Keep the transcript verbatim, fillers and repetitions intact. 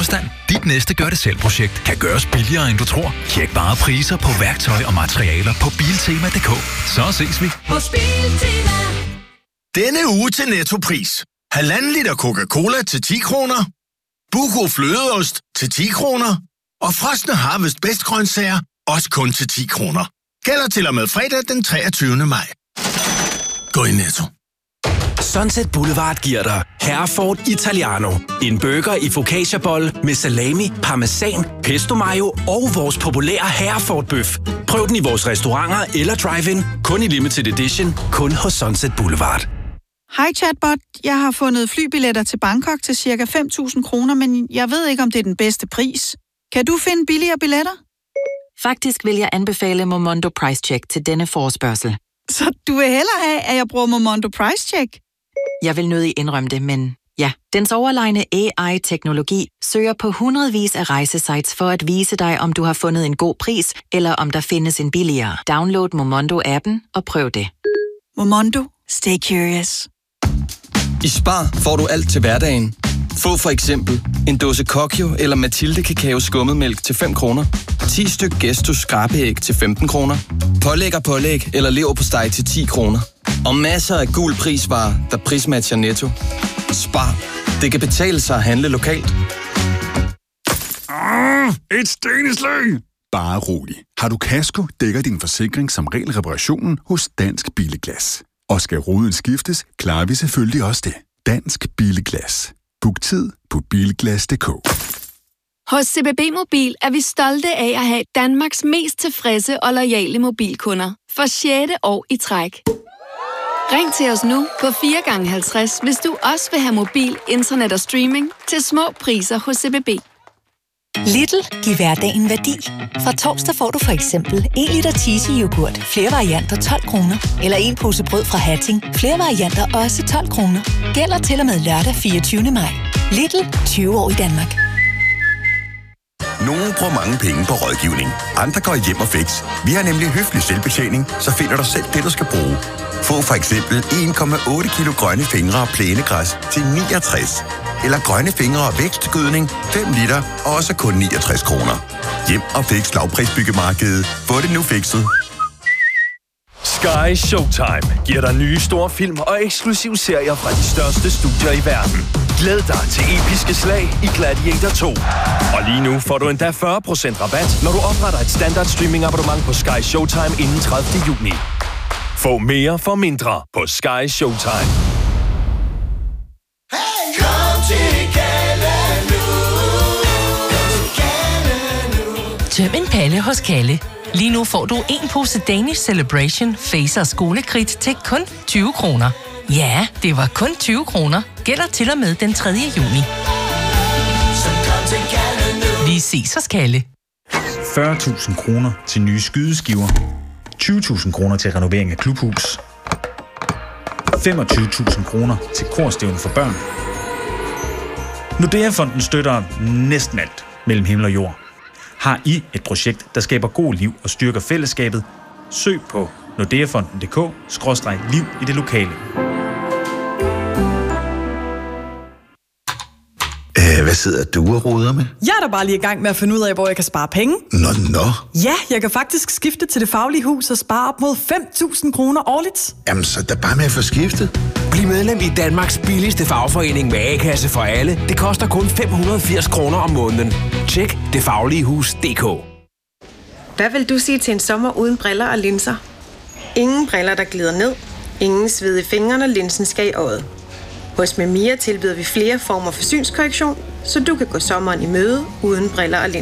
Påstand. Dit næste gør-det-selv-projekt kan gøres billigere, end du tror. Tjek bare priser på værktøj og materialer på biltema punktum d k. Så ses vi hos Biltema. Denne uge til Nettopris. Halvanden liter Coca-Cola til ti kroner. Buco flødeost til ti kroner. Og frosne Harvest Best-grøntsager også kun til ti kroner. Gælder til og med fredag den treogtyvende maj. Gå i Netto. Sunset Boulevard giver dig Herford Italiano. En burger i focaccia-bolle med salami, parmesan, pesto mayo og vores populære Herford-bøf. Prøv den i vores restauranter eller drive-in. Kun i limited edition. Kun hos Sunset Boulevard. Hej chatbot, jeg har fundet flybilletter til Bangkok til cirka fem tusind kroner, men jeg ved ikke, om det er den bedste pris. Kan du finde billigere billetter? Faktisk vil jeg anbefale Momondo Price Check til denne forespørgsel. Så du vil hellere have, at jeg bruger Momondo Price Check? Jeg vil nødig indrømme det, men ja. Dens overlegne A I-teknologi søger på hundredvis af rejsesites for at vise dig, om du har fundet en god pris, eller om der findes en billigere. Download Momondo-appen og prøv det. Momondo. Stay curious. I Spar får du alt til hverdagen. Få for eksempel en dåse Kokio eller Mathilde Kakao skummetmælk til fem kroner. ti styk Gestus skrabeæg til femten kroner. Pålæg og pålæg eller leverpostej til ti kroner. Og masser af gul prisvarer, der prismatcher Netto. Spar. Det kan betale sig at handle lokalt. Ah, et steneslag! Bare rolig. Har du kasko, dækker din forsikring som regel reparationen hos Dansk Billeglas. Og skal ruden skiftes, klarer vi selvfølgelig også det. Dansk Billeglas. Book tid på bilglas punktum d k. Hos C B B Mobil er vi stolte af at have Danmarks mest tilfredse og loyale mobilkunder. For sjette år i træk. Ring til os nu på fire gange halvtreds, hvis du også vil have mobil, internet og streaming til små priser hos C B B. Lidl giver hverdagen værdi. Fra torsdag får du for eksempel en liter cheesy-yoghurt, flere varianter tolv kroner. Eller en pose brød fra Hatting, flere varianter også tolv kroner. Gælder til og med lørdag fireogtyvende maj. Lidl, tyve år i Danmark. Nogle bruger mange penge på rådgivning. Andre går hjem og fix. Vi har nemlig høflig selvbetjening, så finder du selv det, du skal bruge. Få for eksempel en komma otte kilo grønne fingre og plænegræs til niogtres. Eller grønne fingre og vækstgødning fem liter, også kun niogtres kroner. Hjem og fix lavprisbyggemarkedet. Få det nu fikset. Sky Showtime giver dig nye store film og eksklusive serier fra de største studier i verden. Glæd dig til episke slag i Gladiator to. Og lige nu får du endda fyrre procent rabat, når du opretter et standard streaming abonnement på Sky Showtime inden tredivte juni. Få mere for mindre på Sky Showtime. Tøm en palle hos Kalle. Lige nu får du en pose Danish Celebration Face og skolekridt til kun tyve kroner. Ja, det var kun tyve kroner. Gælder til og med den tredje juni. Vi ses hos Kalle. fyrre tusind kroner til nye skydeskiver. tyve tusind kroner til renovering af klubhus. femogtyve tusind kroner til korstævne for børn. Nordea-fonden støtter næsten alt mellem himmel og jord. Har I et projekt, der skaber god liv og styrker fællesskabet? Søg på nordeafonden punktum d k skråstreg liv i det lokale. Æh, hvad sidder du og roder med? Jeg er da bare lige i gang med at finde ud af, hvor jeg kan spare penge. Nå, nå. Ja, jeg kan faktisk skifte til Det Faglige Hus og spare op mod fem tusind kroner årligt. Jamen, så der bare med at få skiftet. Bliv medlem i Danmarks billigste fagforening med A-kasse for alle. Det koster kun fem hundrede og firs kroner om måneden. Tjek det faglige hus punktum d k. Hvad vil du sige til en sommer uden briller og linser? Ingen briller, der glider ned. Ingen sved i fingrene, når linsen skal i øjet. Hos Memia tilbyder vi flere former for synskorrektion, så du kan gå sommeren i møde uden briller og linser.